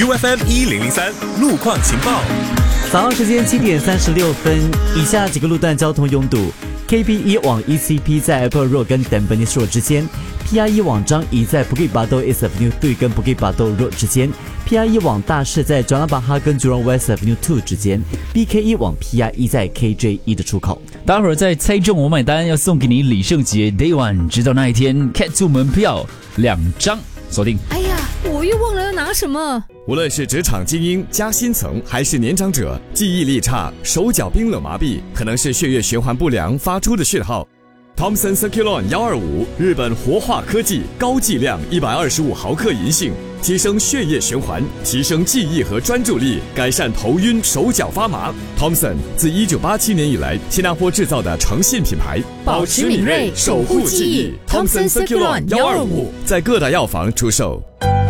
UFM1003 路况情报。 早上时间7点36分，以下几个路段交通拥堵。KP1 往 ECP 在 Apple Road 跟 Tampines Road 之间 ，PR1 往张仪在 Bukit Batok East Avenue 2跟 Bukit Batok Road 之间 ，PR1 往大士在 Jalan Bahar 跟 Jurong West Avenue 2之间 ，BK1 往 PR1 在 KJ1 的出口。 待会儿再猜中我买单，要送给你李圣杰 Day One， 直到那一天 ，Cat 2门票2张，锁定。 哎呀，我又忘了要拿什么。 无论是职场精英、加薪层，还是年长者，记忆力差、手脚冰冷麻痹，可能是血液循环不良发出的讯号。Thomson Circulon 125，日本活化科技，高剂量125毫克银杏，提升血液循环，提升记忆和专注力，改善头晕、手脚发麻。Thomson 自1987年以来，新加坡制造的诚信品牌， 保持敏锐，守护记忆。Thomson Circulon 125 在各大药房出售。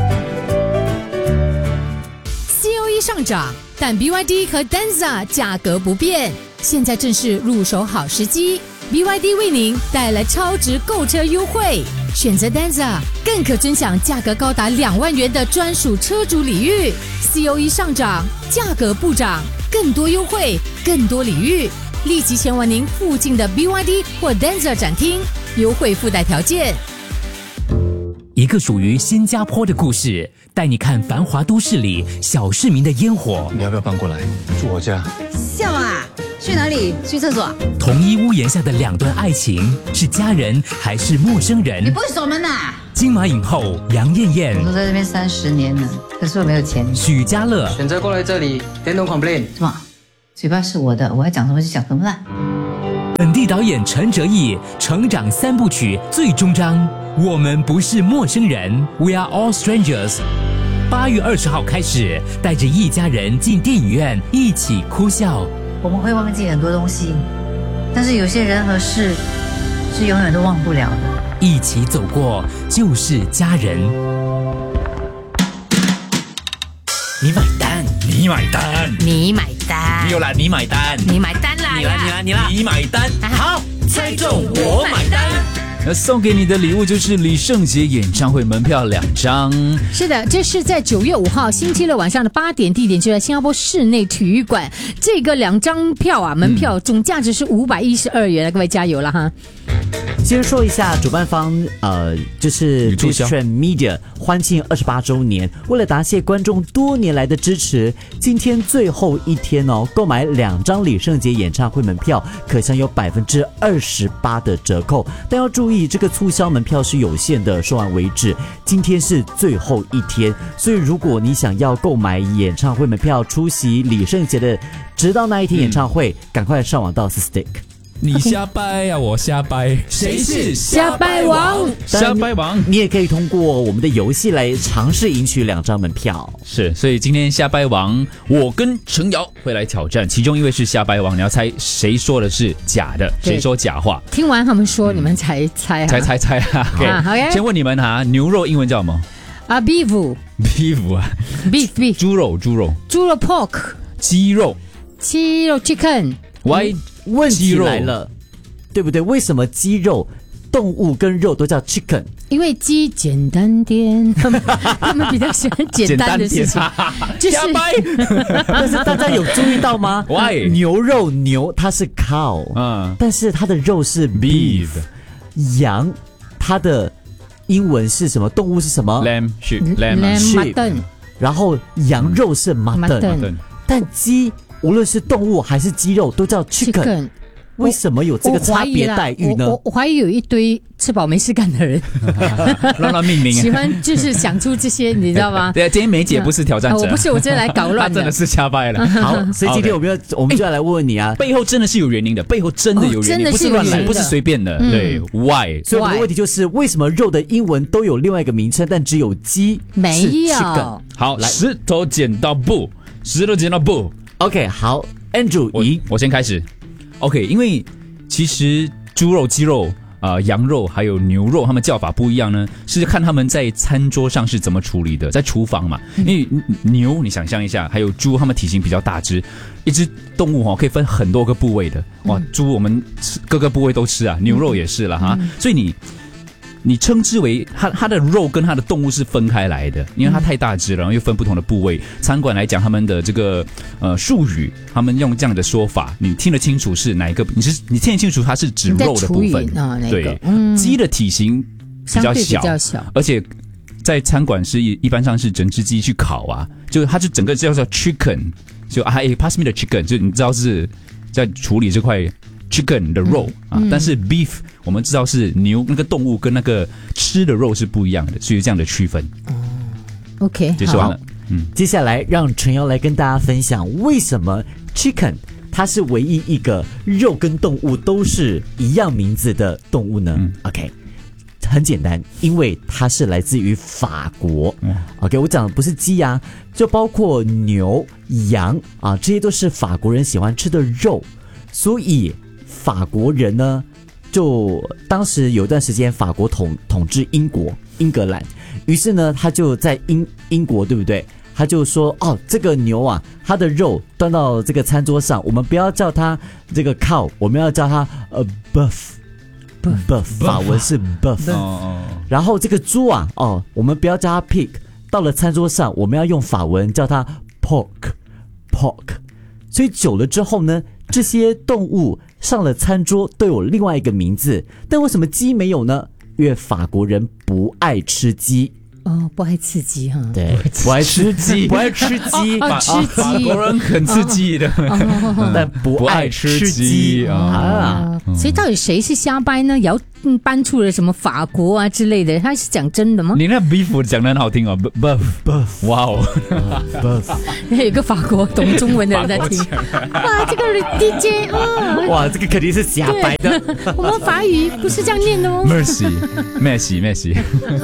COE 上涨，但 BYD 和 Denza 价格不变，现在正是入手好时机。BYD 为您带来超值购车优惠，选择 Denza 更可尊享价格高达2万元的专属车主礼遇。COE 上涨，价格不涨，更多优惠，更多礼遇，立即前往您附近的 BYD 或 Denza 展厅，优惠附带条件。 一个属于新加坡的故事，带你看繁华都市里小市民的烟火。 你要不要搬过来住我家？ 笑啊！去哪里？去厕所？ 同一屋檐下的2段爱情，是家人还是陌生人？ 你不会锁门呐？ 金马影后杨艳艳， 我都在这边30年了，可是我没有钱。 许家乐选择过来这里，then don't complain。 什么？嘴巴是我的，我要讲什么就讲什么啦。 本地导演陈哲艺成长3部曲最终章，我们不是陌生人 ，We are all strangers。8月20号开始，带着一家人进电影院一起哭笑。 我们会忘记很多东西，但是有些人和事是永远都忘不了的。 一起走过就是家人。你买单，你买单， 你买单， 你有啦，你买单， 你买单啦， 你啦，你买单。好，猜中我买单。那送给你的礼物就是李圣杰演唱会门票2张。 是的，这是在9月5号星期六晚上的8点，地点就在新加坡室内体育馆。这个2张票啊，门票总价值是512元，各位加油了哈。 先说一下主办方，就是 Bistron Media 欢庆28周年，为了答谢观众多年来的支持，今天最后一天哦，购买2张李圣杰演唱会门票可享有28%的折扣，但要注意这个促销门票是有限的，售完为止。今天是最后一天，所以如果你想要购买演唱会门票出席李圣杰的直到那一天演唱会，赶快上网到 Stick。 你瞎掰呀，我瞎掰，谁是瞎掰王？ 瞎掰王， 你也可以通过我们的游戏来尝试赢取2张门票。 是，所以今天瞎掰王，我跟程瑶会来挑战，其中一位是瞎掰王，你要猜谁说的是假的，谁说假话。 听完他们说，你们才猜哈。 猜啊 OK， 先问你们哈，牛肉英文叫什么 ？beef 啊 beef 猪肉 pork 鸡肉 chicken。 问题来了，对不对？为什么鸡肉、动物跟肉都叫 chicken？ 因为鸡简单点，他们比较喜欢简单的事情。就是， 但是大家有注意到吗？牛它是 cow， 但是它的肉是 beef。羊它的英文是什么？动物是什么 ？lamb mutton。 然后羊肉是 mutton， 但鸡无论是动物还是鸡肉都叫 chicken， 为什么有这个差别待遇呢？ 我怀疑有一堆吃饱没事干的人乱命名， 喜欢就是想出这些，你知道吗？ 对，今天梅姐不是挑战者， 我不是，我真的来搞乱的， 她真的是瞎掰了。 好，所以今天我们就要来问问你啊， 背后真的是有原因的，背后真的有原因，不是乱来，不是随便的。对 ，why？ 所以我们的问题就是为什么肉的英文都有另外一个名称，但只有鸡没有？ 好，来，石头剪刀布。 OK， 好 ，Andrew 赢， 我先开始。OK， 因为其实猪肉、鸡肉、羊肉还有牛肉，他们叫法不一样呢，是看他们在餐桌上是怎么处理的，在厨房嘛。因为牛，你想象一下，还有猪，它们体型比较大只，一只动物可以分很多个部位的。哇，猪我们吃各个部位都吃啊，牛肉也是了哈。所以你你称之为它的肉跟它的动物是分开来的，因为它太大只了，然后又分不同的部位。餐馆来讲，他们的这个术语，他们用这样的说法，你听得清楚是哪一个？你听得清楚它是指肉的部分。对，鸡的体型比较小，而且在餐馆是一般上是整只鸡去烤啊，就它就整个叫做 chicken， 就pass me the chicken， 就你知道是在处理这块 chicken 的肉但是 beef 我们知道是牛那个动物跟那个吃的肉是不一样的，所以这样的区分。 OK， 就说完了。 接下来让陈瑶来跟大家分享为什么 chicken 它是唯一一个肉跟动物都是一样名字的动物呢？OK， 很简单，因为它是来自于法国。OK， 我讲的不是鸡啊，就包括牛、羊啊，这些都是法国人喜欢吃的肉，所以法国人呢，就当时有一段时间法国统治英格兰，于是呢，他就在英国，对不对？他就说这个牛啊，它的肉端到这个餐桌上，我们不要叫它这个 cow， 我们要叫它buff， 法文是 buff。然后这个猪啊，我们不要叫它 pig， 到了餐桌上，我们要用法文叫它 pork。所以久了之后呢，这些动物上了餐桌都有另外一个名字，但为什么鸡没有呢？因为法国人不爱吃鸡。 不爱吃鸡哈， 对，不爱吃鸡，不爱吃鸡， 法国人很吃鸡的， 但不爱吃鸡所以到底谁是瞎掰呢？也要搬出了什么法国啊之类的？他是讲真的吗？ 你那 beef 讲得很好听哦 ，buff， 哇哦 ，buff， 有一个法国懂中文的人在听，哇，这个 DJ 哇，这个肯定是瞎掰的， 我们法语不是这样念的哦 ，Mercy。